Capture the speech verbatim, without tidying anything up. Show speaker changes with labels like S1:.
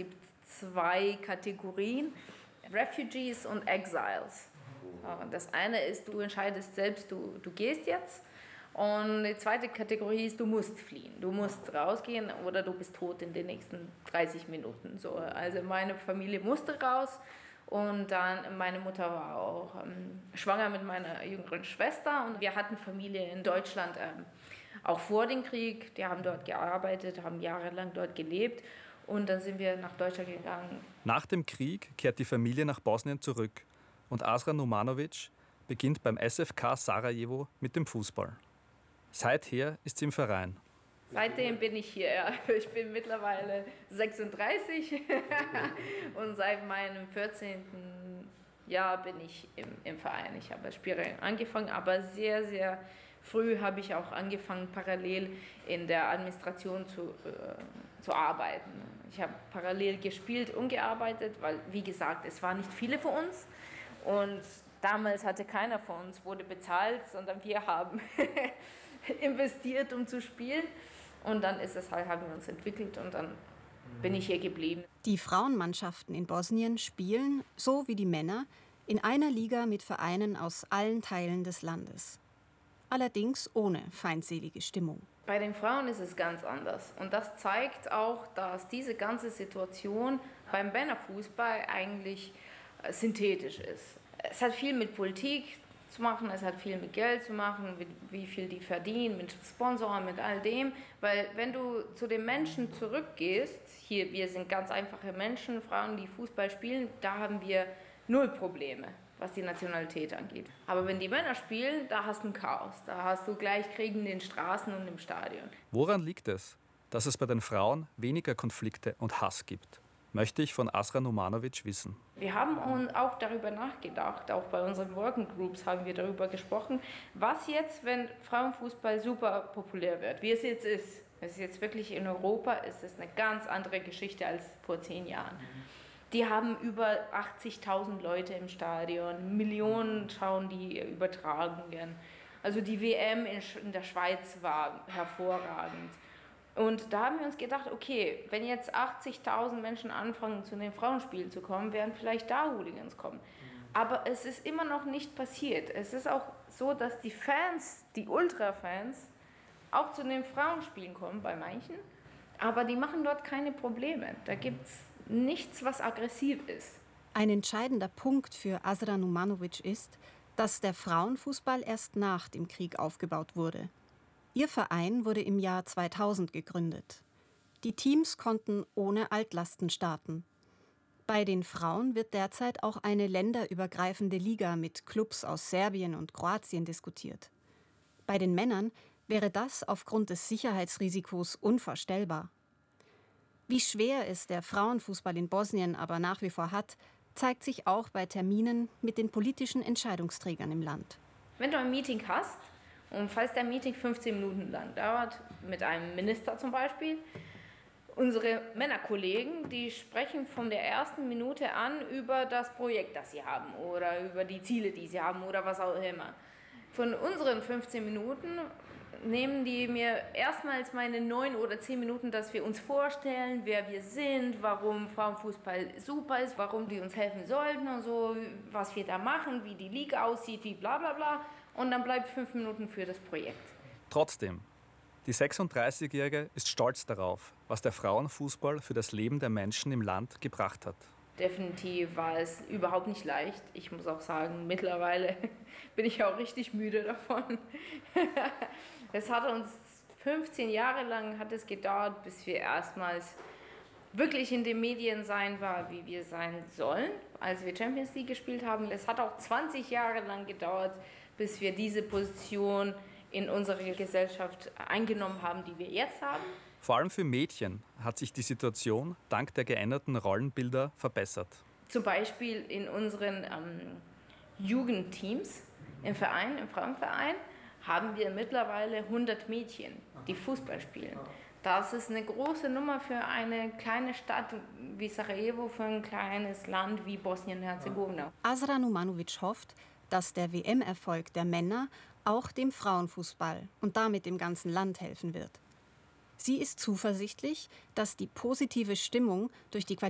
S1: gibt zwei Kategorien, Refugees und Exiles. Das eine ist, du entscheidest selbst, du, du gehst jetzt. Und die zweite Kategorie ist, du musst fliehen. Du musst rausgehen oder du bist tot in den nächsten dreißig Minuten. So, also meine Familie musste raus und dann meine Mutter war auch ähm, schwanger mit meiner jüngeren Schwester. Und wir hatten Familie in Deutschland, ähm, auch vor dem Krieg. Die haben dort gearbeitet, haben jahrelang dort gelebt. Und dann sind wir nach Deutschland gegangen.
S2: Nach dem Krieg kehrt die Familie nach Bosnien zurück. Und Azra Numanovic beginnt beim S F K Sarajevo mit dem Fußball. Seither ist sie im Verein.
S1: Seitdem bin ich hier. Ja. Ich bin mittlerweile sechsunddreißig und seit meinem vierzehnten Jahr bin ich im, im Verein. Ich habe als Spielerin angefangen, aber sehr, sehr früh habe ich auch angefangen, parallel in der Administration zu, äh, zu arbeiten. Ich habe parallel gespielt und gearbeitet, weil, wie gesagt, es waren nicht viele von uns. Und damals hatte keiner von uns, wurde bezahlt, sondern wir haben investiert, um zu spielen. Und dann ist es halt, haben wir uns entwickelt und dann bin ich hier geblieben.
S3: Die Frauenmannschaften in Bosnien spielen, so wie die Männer, in einer Liga mit Vereinen aus allen Teilen des Landes. Allerdings ohne feindselige Stimmung.
S1: Bei den Frauen ist es ganz anders. Und das zeigt auch, dass diese ganze Situation beim Männerfußball eigentlich synthetisch ist. Es hat viel mit Politik zu machen, es hat viel mit Geld zu machen, mit wie viel die verdienen, mit Sponsoren, mit all dem. Weil wenn du zu den Menschen zurückgehst, hier, wir sind ganz einfache Menschen, Frauen, die Fußball spielen, da haben wir null Probleme, was die Nationalität angeht. Aber wenn die Männer spielen, da hast du ein Chaos. Da hast du gleich Krieg in den Straßen und im Stadion.
S2: Woran liegt es, dass es bei den Frauen weniger Konflikte und Hass gibt? Möchte ich von Azra Numanovic wissen.
S1: Wir haben auch darüber nachgedacht, auch bei unseren Working Groups haben wir darüber gesprochen, was jetzt, wenn Frauenfußball super populär wird, wie es jetzt ist. Es ist jetzt wirklich in Europa, ist es eine ganz andere Geschichte als vor zehn Jahren. Die haben über achtzigtausend Leute im Stadion, Millionen schauen die Übertragungen. Also die W M in der Schweiz war hervorragend. Und da haben wir uns gedacht, okay, wenn jetzt achtzigtausend Menschen anfangen, zu den Frauenspielen zu kommen, werden vielleicht da Hooligans kommen. Aber es ist immer noch nicht passiert. Es ist auch so, dass die Fans, die Ultra-Fans, auch zu den Frauenspielen kommen, bei manchen. Aber die machen dort keine Probleme. Da gibt es nichts, was aggressiv ist.
S3: Ein entscheidender Punkt für Azra Numanovic ist, dass der Frauenfußball erst nach dem Krieg aufgebaut wurde. Ihr Verein wurde im Jahr zweitausend gegründet. Die Teams konnten ohne Altlasten starten. Bei den Frauen wird derzeit auch eine länderübergreifende Liga mit Clubs aus Serbien und Kroatien diskutiert. Bei den Männern wäre das aufgrund des Sicherheitsrisikos unvorstellbar. Wie schwer es der Frauenfußball in Bosnien aber nach wie vor hat, zeigt sich auch bei Terminen mit den politischen Entscheidungsträgern im Land.
S1: Wenn du ein Meeting hast, und falls der Meeting fünfzehn Minuten lang dauert, mit einem Minister zum Beispiel, unsere Männerkollegen, die sprechen von der ersten Minute an über das Projekt, das sie haben oder über die Ziele, die sie haben oder was auch immer. Von unseren fünfzehn Minuten nehmen die mir erstmals meine neun oder zehn Minuten, dass wir uns vorstellen, wer wir sind, warum Frauenfußball super ist, warum die uns helfen sollten und so, was wir da machen, wie die Liga aussieht, wie bla bla bla. Und dann bleibt fünf Minuten für das Projekt.
S2: Trotzdem, die sechsunddreißigjährige ist stolz darauf, was der Frauenfußball für das Leben der Menschen im Land gebracht hat.
S1: Definitiv war es überhaupt nicht leicht. Ich muss auch sagen, mittlerweile bin ich auch richtig müde davon. Es hat uns fünfzehn Jahre lang hat es gedauert, bis wir erstmals wirklich in den Medien sein war, wie wir sein sollen, als wir Champions League gespielt haben. Es hat auch zwanzig Jahre lang gedauert, bis wir diese Position in unserer Gesellschaft eingenommen haben, die wir jetzt haben.
S2: Vor allem für Mädchen hat sich die Situation dank der geänderten Rollenbilder verbessert.
S1: Zum Beispiel in unseren ähm, Jugendteams im Verein, im Frauenverein, haben wir mittlerweile hundert Mädchen, die Fußball spielen. Das ist eine große Nummer für eine kleine Stadt wie Sarajevo, für ein kleines Land wie Bosnien-Herzegowina.
S3: Azra Numanovic hofft, dass der W M-Erfolg der Männer auch dem Frauenfußball und damit dem ganzen Land helfen wird. Sie ist zuversichtlich, dass die positive Stimmung durch die Qualität